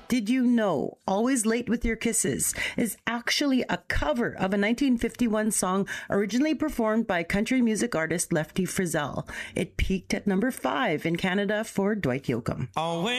Did you know Always Late with Your Kisses is actually a cover of a 1951 song originally performed by country music artist Lefty Frizzell? It peaked at number 5 in Canada for Dwight Yoakam. Always